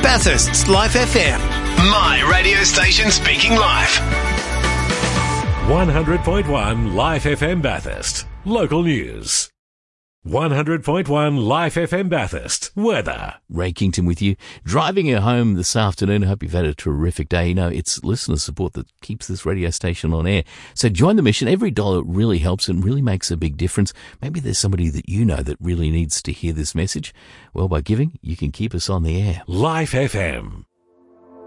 Bathurst's Life FM. My radio station speaking live. 100.1 Life FM Bathurst. Local news. 100.1 Life FM Bathurst. Weather. Ray Kington with you. Driving you home this afternoon. I hope you've had a terrific day. You know, it's listener support that keeps this radio station on air. So join the mission. Every dollar really helps and really makes a big difference. Maybe there's somebody that you know that really needs to hear this message. Well, by giving, you can keep us on the air. Life FM.